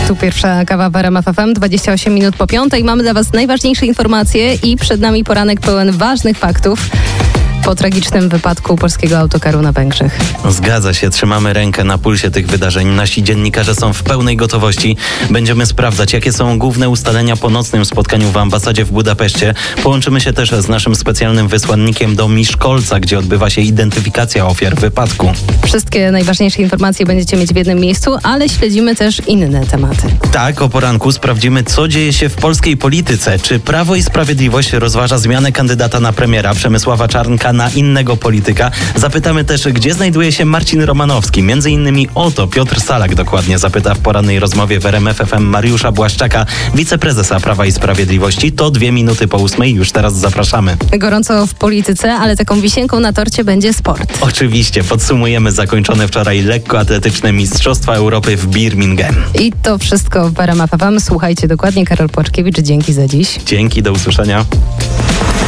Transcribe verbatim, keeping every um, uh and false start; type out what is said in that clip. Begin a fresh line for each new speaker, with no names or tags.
Tu pierwsza kawa w R M F F M, dwadzieścia osiem minut po piątej. Mamy dla Was najważniejsze informacje i przed nami poranek pełen ważnych faktów po tragicznym wypadku polskiego autokaru na Węgrzech.
Zgadza się, trzymamy rękę na pulsie tych wydarzeń. Nasi dziennikarze są w pełnej gotowości. Będziemy sprawdzać, jakie są główne ustalenia po nocnym spotkaniu w ambasadzie w Budapeszcie. Połączymy się też z naszym specjalnym wysłannikiem do Miszkolca, gdzie odbywa się identyfikacja ofiar wypadku.
Wszystkie najważniejsze informacje będziecie mieć w jednym miejscu, ale śledzimy też inne tematy.
Tak, o poranku sprawdzimy, co dzieje się w polskiej polityce. Czy Prawo i Sprawiedliwość rozważa zmianę kandydata na premiera Przemysława Czarnka na innego polityka? Zapytamy też, gdzie znajduje się Marcin Romanowski. Między innymi o to Piotr Salak dokładnie zapyta w porannej rozmowie w R M F F M Mariusza Błaszczaka, wiceprezesa Prawa i Sprawiedliwości. To dwie minuty po ósmej. Już teraz zapraszamy.
Gorąco w polityce, ale taką wisienką na torcie będzie sport.
Oczywiście. Podsumujemy zakończone wczoraj lekkoatletyczne Mistrzostwa Europy w Birmingham.
I to wszystko w R M F F M. Słuchajcie dokładnie. Karol Płaczkiewicz, dzięki za dziś.
Dzięki, do usłyszenia.